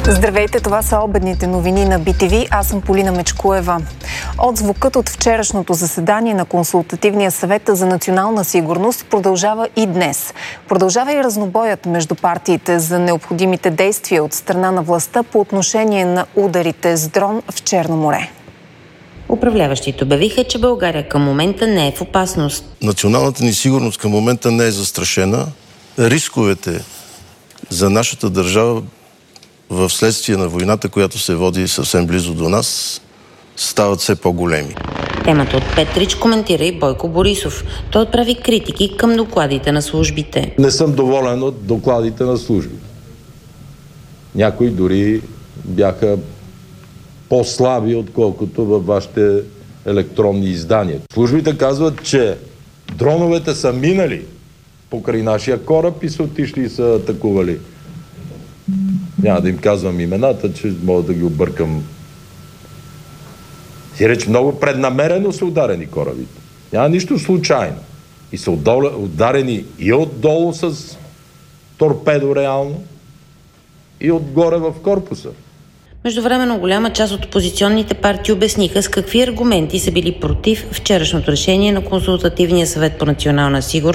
Здравейте, това са обедните новини на BTV. Аз съм Полина Мечкоева. Отзвукът от вчерашното заседание на Консултативния съвет за национална сигурност продължава и днес. Продължава и разнобоят между партиите за необходимите действия от страна на властта по отношение на ударите с дрон в Черно море. Управляващите обявиха, че България към момента не е в опасност. Националната ни сигурност към момента не е застрашена. Рисковете за нашата държава в следствие на войната, която се води съвсем близо до нас, стават все по-големи. Темата от Петрич коментира и Бойко Борисов. Той отправи критики към докладите на службите. Не съм доволен от докладите на службите. Някои дори бяха по-слаби, отколкото във вашите електронни издания. Службите казват, че дроновете са минали покрай нашия кораб и са отишли и са атакували. Няма да им казвам имената, че мога да ги объркам. Си реч, много преднамерено са ударени корабите. Няма нищо случайно. И са ударени и отдолу с торпедо реално, и отгоре в корпуса. Междувременно голяма част от опозиционните партии обясниха с какви аргументи са били против вчерашното решение на Консултативния съвет по национална сигурност